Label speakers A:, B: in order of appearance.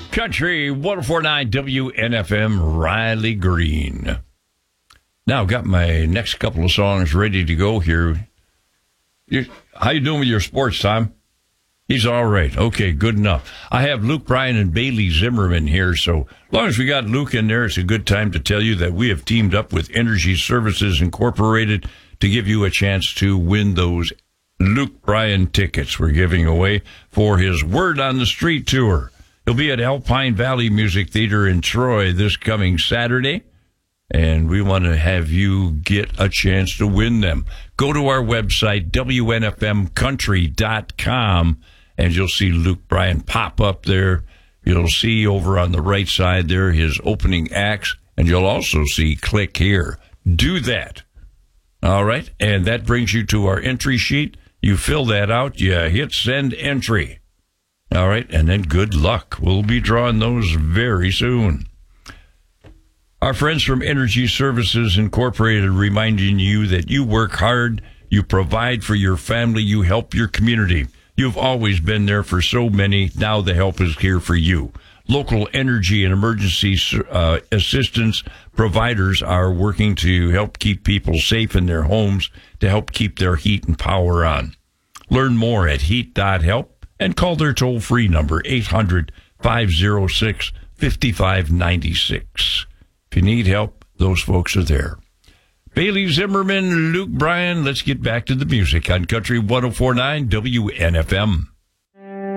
A: Country 104.9 WNFM, Riley Green. Now, got my next couple of songs ready to go here. How you doing with your sports, Tom? He's all right. Okay, good enough. I have Luke Bryan and Bailey Zimmerman here, so as long as we got Luke in there, it's a good time to tell you that we have teamed up with Energy Services Incorporated to give you a chance to win those Luke Bryan tickets we're giving away for his Word on the Street tour. He'll be at Alpine Valley Music Theater in Troy this coming Saturday, and we want to have you get a chance to win them. Go to our website, WNFMcountry.com, and you'll see Luke Bryan pop up there. You'll see over on the right side there his opening acts, and you'll also see Click Here. Do that. All right, and that brings you to our entry sheet. You fill that out, you hit Send Entry. All right, and then good luck. We'll be drawing those very soon. Our friends from Energy Services Incorporated reminding you that you work hard, you provide for your family, you help your community. You've always been there for so many. Now the help is here for you. Local energy and emergency assistance providers are working to help keep people safe in their homes, to help keep their heat and power on. Learn more at heat.help and call their toll-free number, 800-506-5596. If you need help, those folks are there. Bailey Zimmerman, Luke Bryan, let's get back to the music on Country 104.9 WNFM.